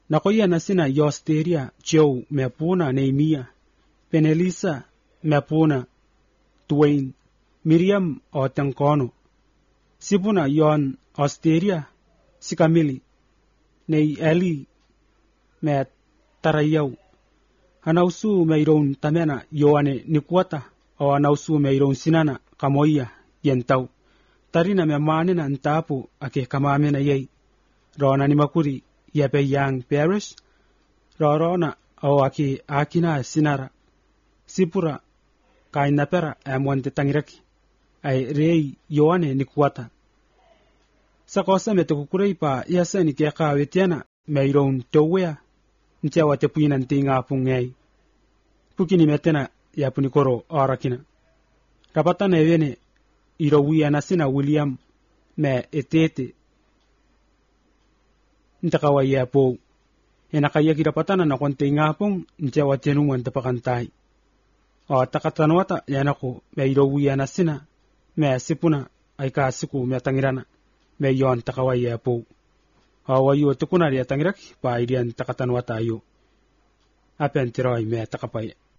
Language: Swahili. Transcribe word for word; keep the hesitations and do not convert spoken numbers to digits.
Nakoya nasina Yosteria, Joe, Mepuna, Nehemia, Penelisa, Mepuna, Dwayne, Miriam o Tangkono. Sipuna yon Osteria, Sikamili, Nei Eli, Me Tarayaw. Hanausu mayroon tamena Yoane Nikuata, o anausu mayroon sinana Kamoya, Yentaw. Tarina me manina ntapu ake kamamena yay. Rona ni makuri yape yang Paris. Rorona o aki akina sinara. Sipura kainapera amwante tangiraki. Ay rei Yoane Nikuata. Sa kosa me tukukurei pa yasa ni keka wetiana mayroon towea. Ntiawa te puinan tinga pungay. Pukini metena ya punikoro orakina. Rapatana evene irowi anasina William me etete. Ntakawa ya po. Enakaya kirapatana na konti nga pong ntiawa tenungan tapakantai. O takatanwata yanako me irowi anasina me sipuna ay kasiku me tangirana me yon takawa ya po. Hawayo tukuna dia tangiraki pa irian takatanwata ayo. Apen tiroy me takapay